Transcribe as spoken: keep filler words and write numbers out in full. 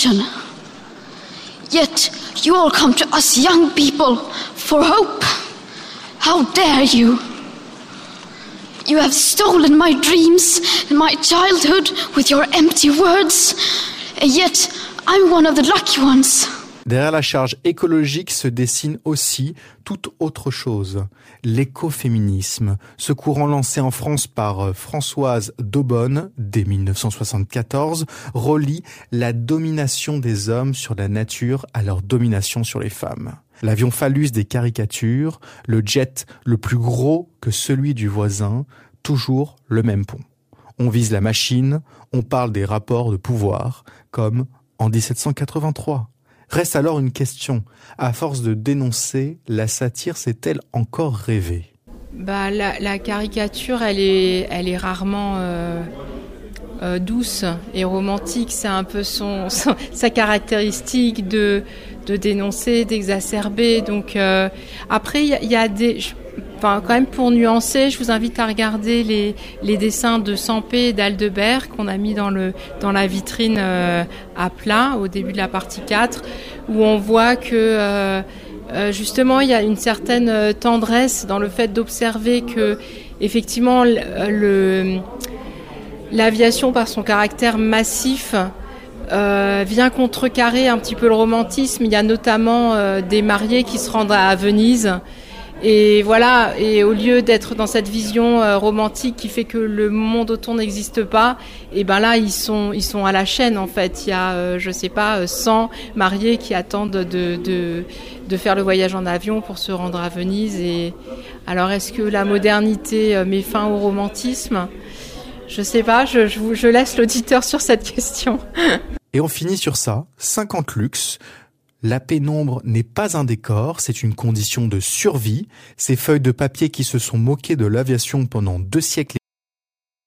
destruction. Yet you all come to us young people for hope. How dare you? You have stolen my dreams and my childhood with your empty words. And yet I'm one of the lucky ones. Derrière la charge écologique se dessine aussi toute autre chose, l'écoféminisme, ce courant lancé en France par Françoise d'Aubonne dès dix-neuf cent soixante-quatorze relie la domination des hommes sur la nature à leur domination sur les femmes. L'avion phallus des caricatures, le jet le plus gros que celui du voisin, toujours le même pont. On vise la machine, on parle des rapports de pouvoir, comme en dix-sept cent quatre-vingt-trois. Reste alors une question. À force de dénoncer, la satire s'est-elle encore rêvée ? Bah, la, la caricature, elle est, elle est rarement euh, euh, douce et romantique. C'est un peu son, son, sa caractéristique de, de dénoncer, d'exacerber. Donc euh, après, il y, y a des... Je, Enfin, quand même, pour nuancer, je vous invite à regarder les, les dessins de Sampé et d'Aldebert qu'on a mis dans, le, dans la vitrine euh, à plat au début de la partie quatre, où on voit que euh, euh, justement il y a une certaine tendresse dans le fait d'observer que effectivement le, le, l'aviation, par son caractère massif, Euh, vient contrecarrer un petit peu le romantisme. Il y a notamment euh, des mariés qui se rendent à Venise. Et voilà, et au lieu d'être dans cette vision euh, romantique qui fait que le monde autour n'existe pas, et ben là ils sont ils sont à la chaîne en fait. Il y a euh, je sais pas cent mariés qui attendent de de de faire le voyage en avion pour se rendre à Venise. Et alors est-ce que la modernité euh, met fin au romantisme ? Je sais pas, je je, je laisse l'auditeur sur cette question. Et on finit sur ça, cinquante luxe. La pénombre n'est pas un décor, c'est une condition de survie. Ces feuilles de papier qui se sont moquées de l'aviation pendant deux siècles